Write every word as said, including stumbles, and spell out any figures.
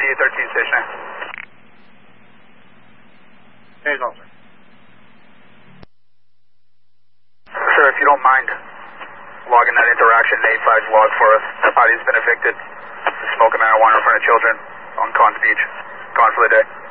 thirteen station. Hey, officer. Sir, if you don't mind logging that interaction, eight five log for us. The party's been evicted. Smoking marijuana in front of children on Cons Beach. Gone for the day.